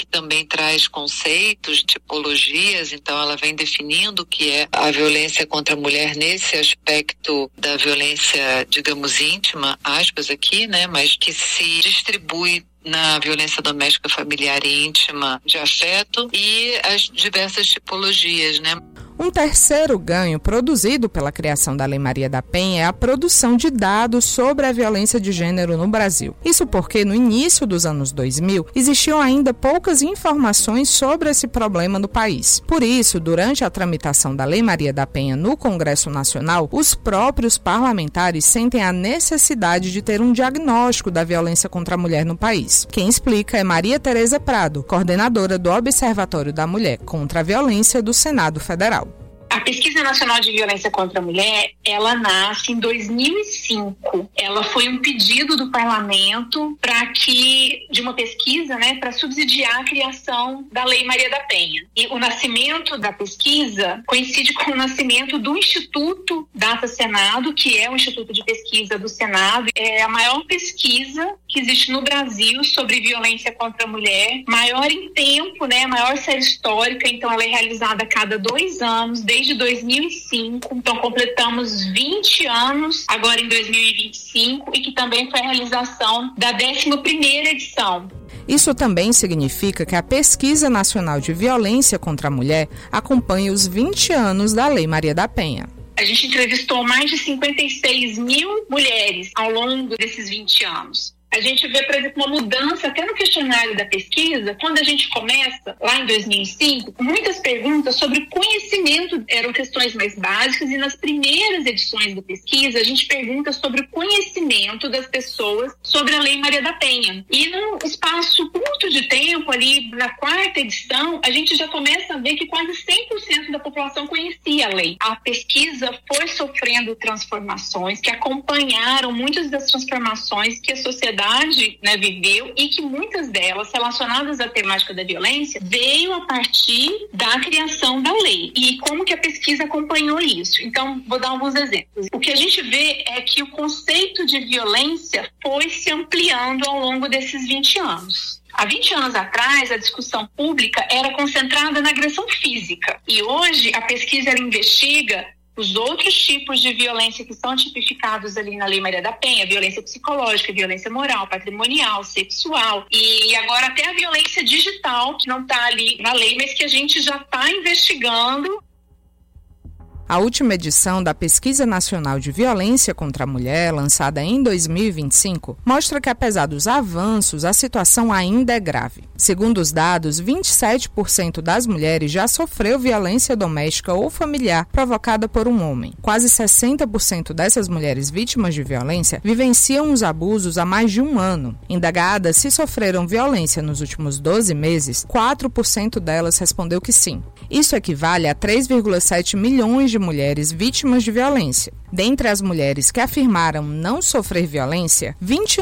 que também traz conceitos, tipologias, então ela vem definindo o que é a violência contra a mulher nesse aspecto da violência, digamos, íntima, aspas aqui, né, mas que se distribui na violência doméstica, familiar e íntima de afeto e as diversas tipologias, né? Um terceiro ganho produzido pela criação da Lei Maria da Penha é a produção de dados sobre a violência de gênero no Brasil. Isso porque, no início dos anos 2000, existiam ainda poucas informações sobre esse problema no país. Por isso, durante a tramitação da Lei Maria da Penha no Congresso Nacional, os próprios parlamentares sentem a necessidade de ter um diagnóstico da violência contra a mulher no país. Quem explica é Maria Tereza Prado, coordenadora do Observatório da Mulher contra a Violência do Senado Federal. A Pesquisa Nacional de Violência contra a Mulher, ela nasce em 2005. Ela foi um pedido do parlamento de uma pesquisa, né, para subsidiar a criação da Lei Maria da Penha. E o nascimento da pesquisa coincide com o nascimento do Instituto Data Senado, que é o Instituto de Pesquisa do Senado. É a maior pesquisa que existe no Brasil sobre violência contra a mulher, maior em tempo, né, maior série histórica, então ela é realizada a cada 2 anos, desde 2005, então completamos 20 anos agora em 2025 e que também foi a realização da 11ª edição. Isso também significa que a Pesquisa Nacional de Violência contra a Mulher acompanha os 20 anos da Lei Maria da Penha. A gente entrevistou mais de 56 mil mulheres ao longo desses 20 anos. A gente vê, por exemplo, uma mudança até no questionário da pesquisa. Quando a gente começa, lá em 2005, muitas perguntas sobre conhecimento eram questões mais básicas, e nas primeiras edições da pesquisa, a gente pergunta sobre o conhecimento das pessoas sobre a Lei Maria da Penha. E num espaço curto de tempo, ali na 4ª edição, a gente já começa a ver que quase 100% da população conhecia a lei. A pesquisa foi sofrendo transformações que acompanharam muitas das transformações que a sociedade, né, viveu, e que muitas delas relacionadas à temática da violência veio a partir da criação da lei. E como que a pesquisa acompanhou isso? Então, vou dar alguns exemplos. O que a gente vê é que o conceito de violência foi se ampliando ao longo desses 20 anos. Há 20 anos atrás, a discussão pública era concentrada na agressão física. E hoje, a pesquisa ela investiga os outros tipos de violência que são tipificados ali na Lei Maria da Penha: violência psicológica, violência moral, patrimonial, sexual, e agora até a violência digital, que não está ali na lei, mas que a gente já está investigando. A última edição da Pesquisa Nacional de Violência contra a Mulher, lançada em 2025, mostra que, apesar dos avanços, a situação ainda é grave. Segundo os dados, 27% das mulheres já sofreu violência doméstica ou familiar provocada por um homem. Quase 60% dessas mulheres vítimas de violência vivenciam os abusos há mais de 1 ano. Indagadas se sofreram violência nos últimos 12 meses, 4% delas respondeu que sim. Isso equivale a 3,7 milhões de mulheres vítimas de violência. Dentre as mulheres que afirmaram não sofrer violência,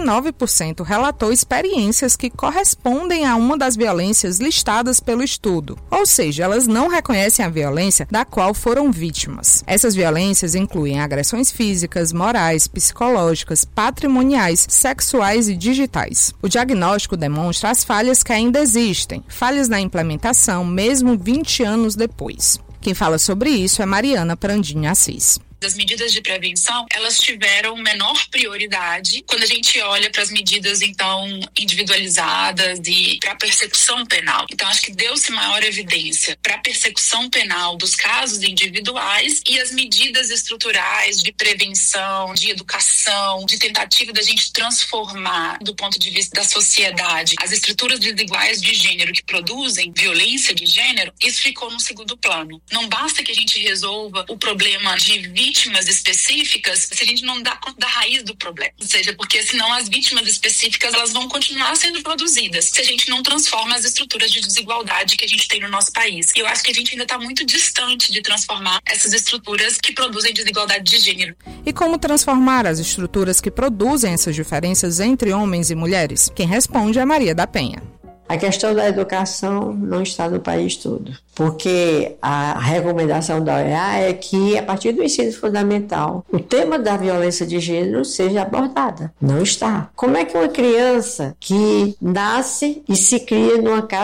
29% relatou experiências que correspondem a uma das violências listadas pelo estudo. Ou seja, elas não reconhecem a violência da qual foram vítimas. Essas violências incluem agressões físicas, morais, psicológicas, patrimoniais, sexuais e digitais. O diagnóstico demonstra as falhas que ainda existem, falhas na implementação, mesmo 20 anos depois. Quem fala sobre isso é Mariana Prandini Assis. As medidas de prevenção, elas tiveram menor prioridade quando a gente olha para as medidas, então, individualizadas e para a persecução penal. Então, acho que deu-se maior evidência para a persecução penal dos casos individuais e as medidas estruturais de prevenção, de educação, de tentativa da gente transformar, do ponto de vista da sociedade, as estruturas desiguais de gênero que produzem violência de gênero. Isso ficou no segundo plano. Não basta que a gente resolva o problema de vítimas específicas se a gente não dá conta da raiz do problema. Ou seja, porque senão as vítimas específicas elas vão continuar sendo produzidas se a gente não transforma as estruturas de desigualdade que a gente tem no nosso país. E eu acho que a gente ainda está muito distante de transformar essas estruturas que produzem desigualdade de gênero. E como transformar as estruturas que produzem essas diferenças entre homens e mulheres? Quem responde é Maria da Penha. A questão da educação não está no país todo, porque a recomendação da OEA é que, a partir do ensino fundamental, o tema da violência de gênero seja abordada. Não está. Como é que uma criança que nasce e se cria numa casa